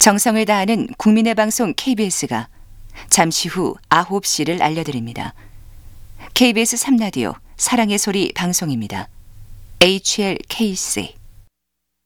정성을 다하는 국민의 방송 KBS가 잠시 후 9시를 알려드립니다. KBS 3라디오 사랑의 소리 방송입니다. HLKC